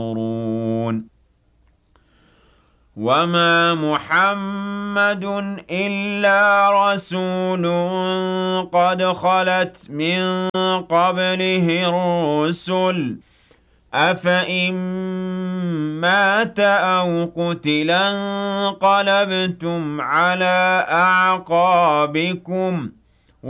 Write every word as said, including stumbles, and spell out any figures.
ينظرون وما محمد إلا رسول قد خلت من قبله الرسل أفإن مات أو قتلا انقلبتم على أعقابكم